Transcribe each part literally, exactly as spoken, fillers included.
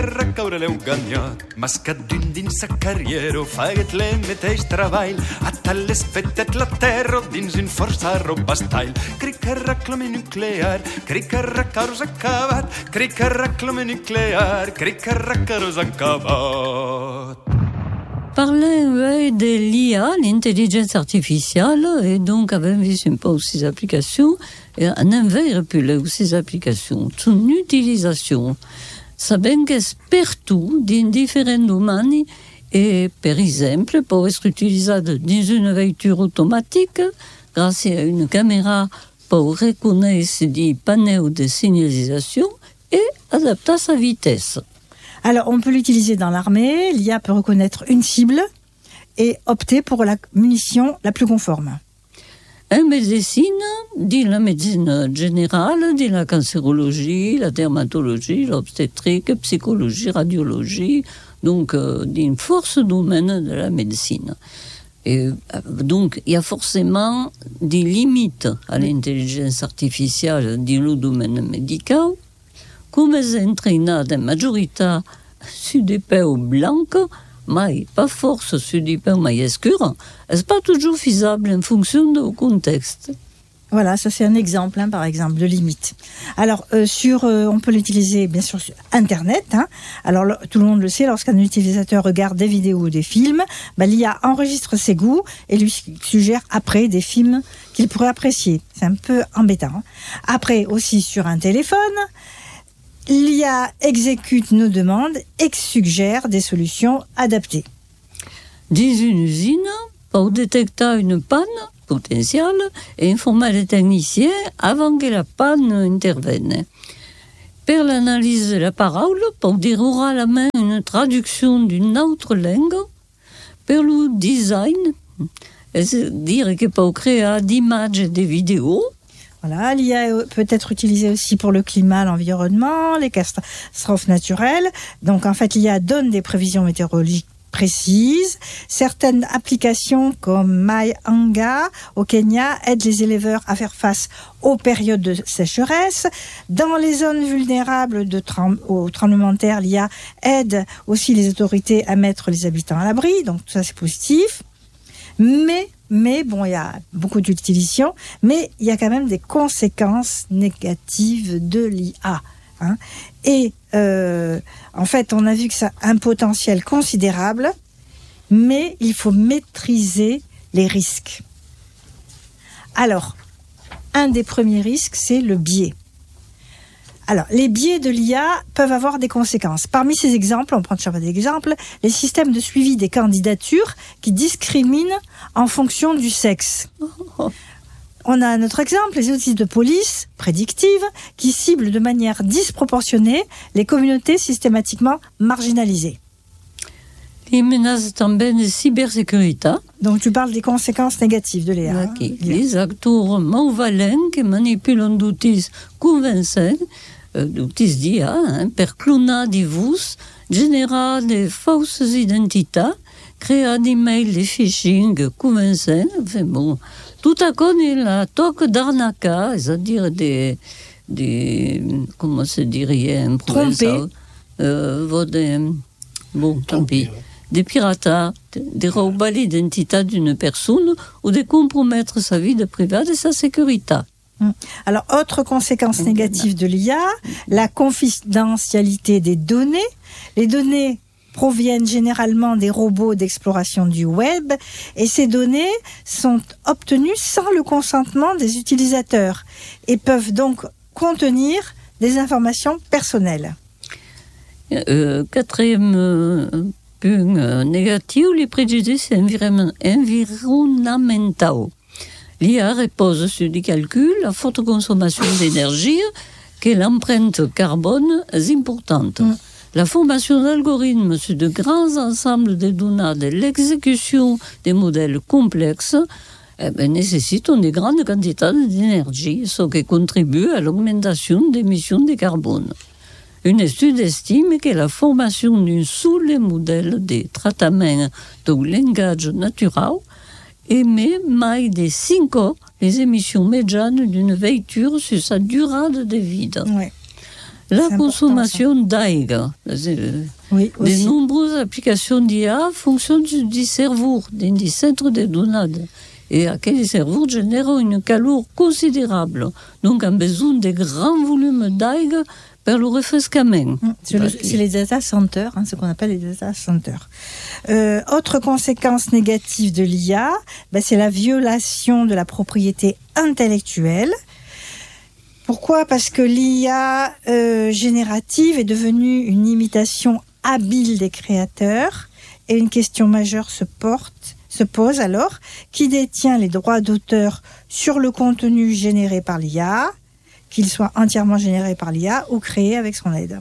Recaure l'heu guanyat, mascat d'un dins sa carriera, faguet le mateix treball, a tal espettet la terra dins un força robastall. Crec que reclame nuclear, crec que recaure acabat, crec que reclame nuclear, crec que recaure acabat. Parlez de l'I A, l'intelligence artificielle, et donc avem vist un peu ses applications, et en envers puis ses applications, son utilisation. Sabem que és per tu, dins diferents domaines, et per exemple, peut être utilisé dans une voiture automatique, grâce à une caméra pour reconnaître des panneaux de signalisation et adapter sa vitesse. Alors, on peut l'utiliser dans l'armée. L'I A peut reconnaître une cible et opter pour la munition la plus conforme. En médecine, dit la médecine générale, dit la cancérologie, la dermatologie, l'obstétrique, psychologie, radiologie, donc euh, d'une force domaine de la médecine. Et, euh, donc, il y a forcément des limites à l'intelligence artificielle dans le domaine médical. Comme est entraînée en majorité sur des peaux blancs, mais pas force sur des peaux mais escures, n'est pas toujours faisable en fonction du contexte. Voilà, ça c'est un exemple, hein, par exemple, de limite. Alors, euh, sur, euh, on peut l'utiliser bien sûr sur Internet. Hein. Alors, le, tout le monde le sait, lorsqu'un utilisateur regarde des vidéos ou des films, bah, l'I A enregistre ses goûts et lui suggère après des films qu'il pourrait apprécier. C'est un peu embêtant. Hein. Après, aussi sur un téléphone, l'I A exécute nos demandes et suggère des solutions adaptées. Dans une usine, pour détecter une panne potentielle et informer les techniciens avant que la panne intervienne. Per l'analyse de la parole, pour dire oralement une traduction d'une autre langue, per le design, c'est-à-dire que pour créer des images et des vidéos. Voilà, l'I A peut être utilisée aussi pour le climat, l'environnement, les catastrophes naturelles. Donc, en fait, l'I A donne des prévisions météorologiques précises. Certaines applications comme MyAnga au Kenya aident les éleveurs à faire face aux périodes de sécheresse. Dans les zones vulnérables de trem- au tremblement de terre, l'I A aide aussi les autorités à mettre les habitants à l'abri. Donc, tout ça, c'est positif. Mais, mais, bon, il y a beaucoup d'utilisation, mais il y a quand même des conséquences négatives de l'I A. Hein. Et, euh, en fait, on a vu que ça a un potentiel considérable, mais il faut maîtriser les risques. Alors, un des premiers risques, c'est le biais. Alors, les biais de l'I A peuvent avoir des conséquences. Parmi ces exemples, on prend chaque exemple, les systèmes de suivi des candidatures qui discriminent en fonction du sexe. On a un autre exemple, les outils de police prédictive qui ciblent de manière disproportionnée les communautés systématiquement marginalisées. Les menaces também de cybersécurité. Donc tu parles des conséquences négatives de l'I A. Okay. Les acteurs malveillants qui manipulent d'outils convaincants, euh, d'outils d'I A, hein, per clonar des voix, générer des fausses identités, créer des mails de phishing convaincants, enfin bon, tout à coup la toque d'arnaca, c'est-à-dire des, des, comment se dirait en provençal, euh, des, bon, tant pis. Des pirates, de roubar l'identité d'une personne ou de compromettre sa vie privée et sa sécurité. Alors, autre conséquence négative de l'I A, la confidentialité des données. Les données proviennent généralement des robots d'exploration du web et ces données sont obtenues sans le consentement des utilisateurs et peuvent donc contenir des informations personnelles. Euh, quatrième... Euh, point négatif, les préjudices environnementaux. L'I A repose sur des calculs, la forte consommation d'énergie, que l'empreinte carbone est importante. Mm. La formation d'algorithmes sur de grands ensembles de données de l'exécution des modèles complexes eh ben, nécessite une grande quantité d'énergie, ce qui contribue à l'augmentation des émissions de carbone. Une étude estime que la formation d'un seul modèle de traitement de langage naturel émet moins de cinq ans les émissions médianes d'une voiture sur sa durée de vie. Ouais. La C'est consommation d'algues. Euh, Oui, Des aussi. nombreuses applications d'I A fonctionnent du, du cerveau, du centre des donades. Et aquel cerveau génère une chaleur considérable. Donc, on a besoin de grands volumes d'algues pour le refrescament. C'est, le- c'est les data centers, hein, ce qu'on appelle les data centers. Euh, autre conséquence négative de l'I A, ben, c'est la violation de la propriété intellectuelle. Pourquoi ? Parce que l'I A euh, générative est devenue une imitation habile des créateurs et une question majeure se porte, se pose alors, qui détient les droits d'auteur sur le contenu généré par l'I A, qu'il soit entièrement généré par l'I A ou créé avec son aide.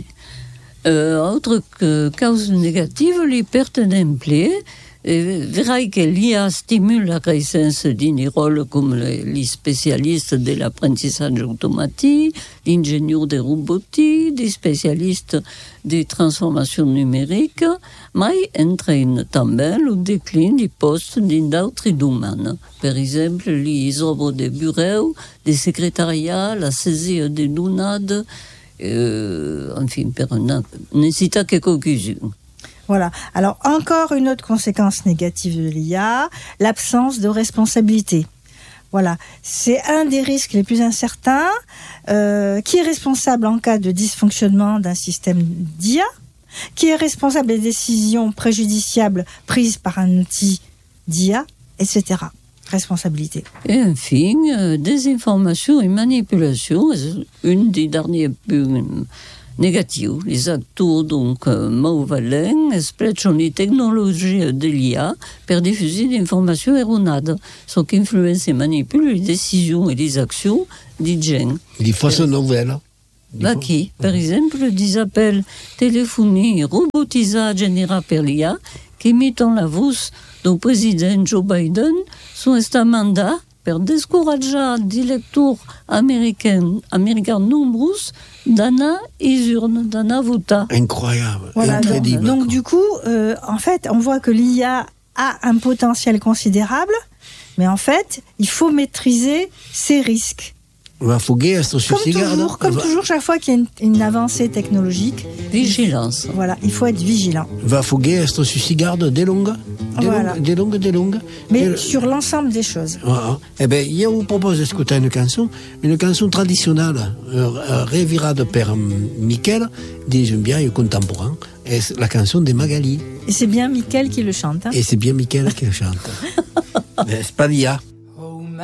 Euh, autre que cause négative, les pertes d'emploi. Euh, verrai que l'I A stimule la croissance d'un rôle comme les, les spécialistes de l'apprentissage automatique, l'ingénieur de robotique, les spécialistes des transformations numériques, mais entraîne aussi le déclin des postes dans d'autres domaines. Par exemple, les œuvres de bureau, des secrétariats, la saisie des données, euh, enfin, pour ne citer que quelques-unes. Voilà. Alors, encore une autre conséquence négative de l'I A, l'absence de responsabilité. Voilà. C'est un des risques les plus incertains. Euh, qui est responsable en cas de dysfonctionnement d'un système d'I A ? Qui est responsable des décisions préjudiciables prises par un outil d'I A, et cetera. Responsabilité. Et enfin, euh, désinformation et manipulation, une des dernières plus négatives. Les acteurs donc euh, malveillants exploitent les technologies de l'I A pour diffuser des informations erronées, ce qui influence et manipule les décisions et les actions des gens. Des fausses nouvelles. Bah qui, par exemple, des appels téléphoniques robotisés générés par l'I A qui imitent la voix du président Joe Biden sont un mandat pour décourager des lecteurs américains, américains nombreux d'aller aux urnes, d'aller voter. Incroyable, Voilà, incroyable. donc, donc du coup, euh, en fait, on voit que l'I A a un potentiel considérable, mais en fait, il faut maîtriser ses risques. Va fouguer à ce Comme toujours, comme toujours, chaque fois qu'il y a une, une avancée technologique, Vigilance. voilà, il faut être vigilant. Va fouguer à ce suicigarde des longues, des Voilà. longues, des longues, des longues. Mais Et- sur l'ensemble des choses. Voilà. Eh bien, je vous propose d'écouter une chanson, une chanson traditionnelle, euh, euh, revirade par Michel, des bien contemporain, et c'est la chanson de Magali. Et c'est bien Mickaël qui le chante. Hein. Et c'est bien Michel qui le chante. Mais c'est pas l'I A.